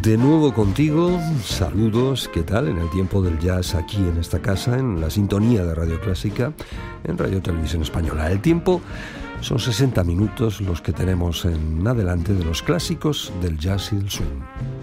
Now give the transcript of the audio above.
De nuevo contigo, saludos, ¿qué tal? En el tiempo del jazz aquí en esta casa, en la sintonía de Radio Clásica, en Radio Televisión Española. El tiempo son 60 minutos los que tenemos en adelante de los clásicos del jazz y del swing.